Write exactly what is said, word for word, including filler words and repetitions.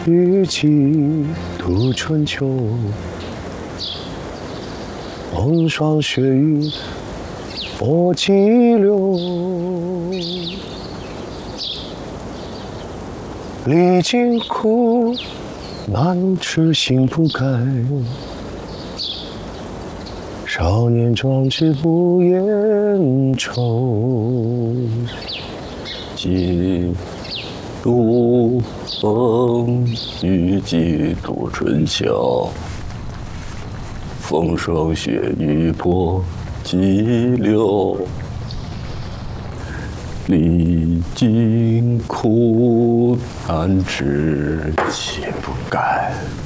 雨季度春秋，风霜雪雨波激流。历经苦难痴心不改，少年壮志不言愁。 几度风雨几度春秋，风霜雪雨波激流。历经苦难痴心不改。